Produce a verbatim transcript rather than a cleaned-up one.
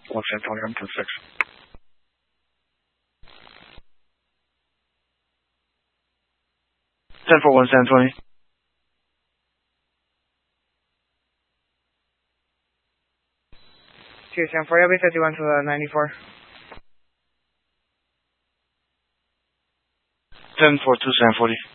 one San Antonio, I'm ten six. ten four one San Antonio. two San four, L B fifty-one to the ninety-four. ten four two San forty.